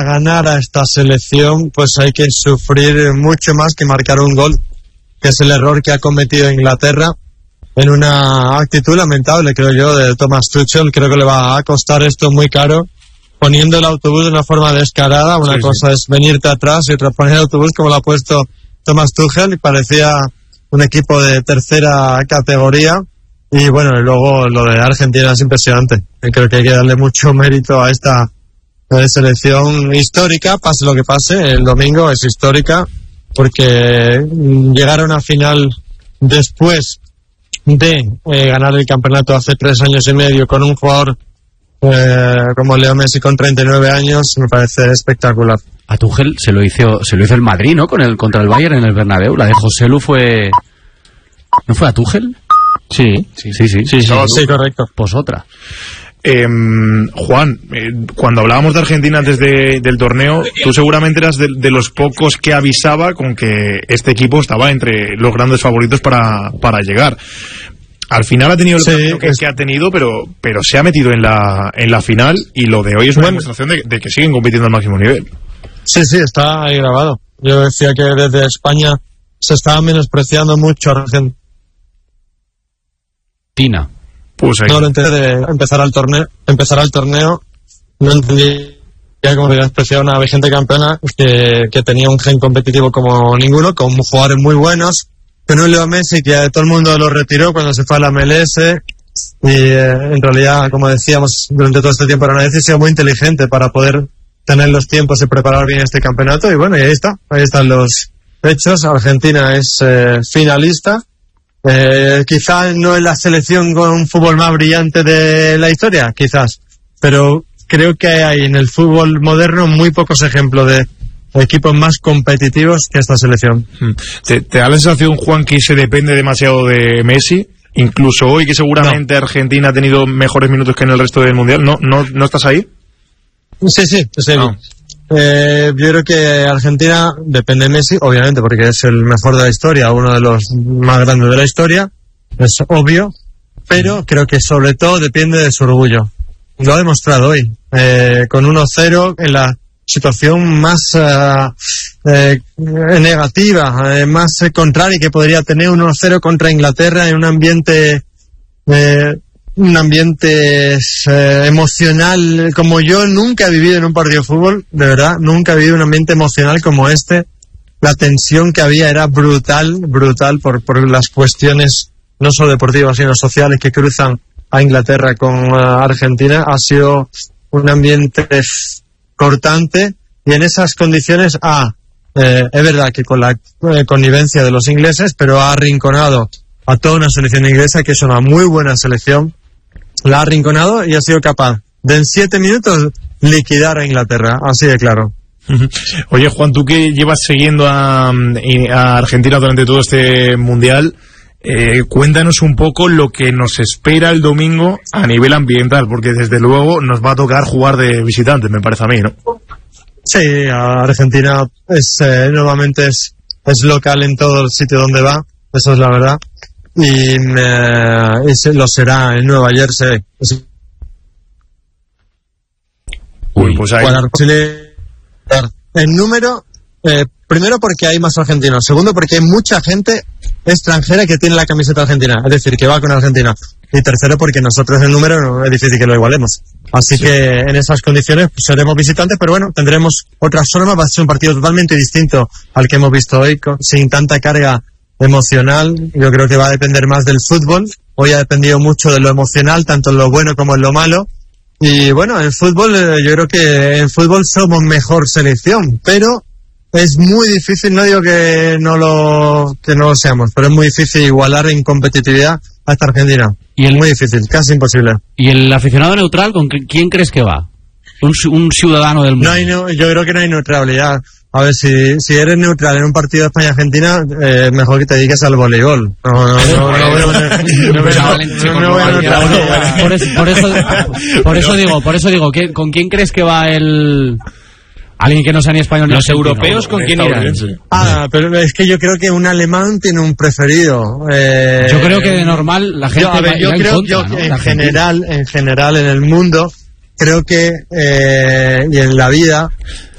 ganar a esta selección, pues hay que sufrir mucho más que marcar un gol, que es el error que ha cometido Inglaterra en una actitud lamentable, creo yo, de Thomas Tuchel. Creo que le va a costar esto muy caro, poniendo el autobús de una forma descarada. Una cosa es venirte atrás y otra poner el autobús como lo ha puesto Thomas Tuchel, y parecía un equipo de tercera categoría. Y bueno, y luego lo de Argentina es impresionante. Creo que hay que darle mucho mérito a esta selección histórica, pase lo que pase. El domingo es histórica porque llegar a una final después de ganar el campeonato hace 3 años y medio con un jugador como Leo Messi con 39 años me parece espectacular. A Tuchel se lo hizo el Madrid, ¿no? Contra el Bayern en el Bernabéu. La de Joselu fue... ¿No fue a Tuchel? Sí, correcto. Pues otra. Juan, cuando hablábamos de Argentina antes del torneo, tú seguramente eras de los pocos que avisaba con que este equipo estaba entre los grandes favoritos para llegar. Al final ha tenido el camino que ha tenido, pero se ha metido en la final, y lo de hoy es una demostración de que siguen compitiendo al máximo nivel. Sí, está ahí grabado. Yo decía que desde España se estaba menospreciando mucho a Argentina. Pues ahí. No lo entendí de empezar al torneo, no entendí cómo menospreciar a una vigente campeona que tenía un gen competitivo como ninguno, con jugadores muy buenos, con un Leo Messi que todo el mundo lo retiró cuando se fue a la MLS, y en realidad, como decíamos, durante todo este tiempo era una decisión muy inteligente para poder tener los tiempos y preparar bien este campeonato. Y bueno, y ahí están los hechos. Argentina es finalista. Quizás no es la selección con un fútbol más brillante de la historia, quizás, pero creo que hay en el fútbol moderno muy pocos ejemplos de equipos más competitivos que esta selección. ¿Te da la sensación, Juan, que se depende demasiado de Messi? Incluso hoy, que seguramente Argentina ha tenido mejores minutos que en el resto del Mundial. ¿No estás ahí? Sí. Yo creo que Argentina depende de Messi, obviamente, porque es el mejor de la historia, uno de los más grandes de la historia, es obvio, pero creo que sobre todo depende de su orgullo. Lo ha demostrado hoy, con 1-0 en la situación más negativa, más contraria que podría tener, 1-0 contra Inglaterra en un ambiente emocional como yo nunca he vivido en un partido de fútbol, de verdad, nunca he vivido un ambiente emocional como este. La tensión que había era brutal por las cuestiones no solo deportivas sino sociales que cruzan a Inglaterra con Argentina. Ha sido un ambiente cortante, y en esas condiciones es verdad que con la connivencia de los ingleses, pero ha arrinconado a toda una selección inglesa que es una muy buena selección. La ha arrinconado y ha sido capaz de en 7 minutos liquidar a Inglaterra, así de claro. Oye, Juan, tú que llevas siguiendo a Argentina durante todo este mundial, cuéntanos un poco lo que nos espera el domingo a nivel ambiental, porque desde luego nos va a tocar jugar de visitantes, me parece a mí, ¿no? Sí, Argentina normalmente es local en todo el sitio donde va, eso es la verdad. Y lo será en Nueva Jersey. Pues ahí. En número, primero porque hay más argentinos, segundo porque hay mucha gente extranjera que tiene la camiseta argentina, es decir, que va con Argentina, y tercero porque nosotros en número no es difícil que lo igualemos. Así que en esas condiciones seremos visitantes, pero bueno, tendremos otras formas. Va a ser un partido totalmente distinto al que hemos visto hoy, sin tanta carga emocional. Yo creo que va a depender más del fútbol. Hoy ha dependido mucho de lo emocional, tanto en lo bueno como en lo malo. Y bueno, en fútbol, yo creo que en fútbol somos mejor selección, pero es muy difícil, no digo que no lo seamos, pero es muy difícil igualar en competitividad a esta Argentina. Muy difícil, casi imposible. ¿Y el aficionado neutral, con quién crees que va? Un ciudadano del mundo. Yo creo que no hay neutralidad. A ver, si eres neutral en un partido de España-Argentina, mejor que te dediques al voleibol. Por eso digo, ¿con quién crees que va alguien que no sea ni español ni argentino? ¿Los europeos con quién irán? Pero es que yo creo que un alemán tiene un preferido. Yo creo que de normal la gente en general en el mundo, creo que y en la vida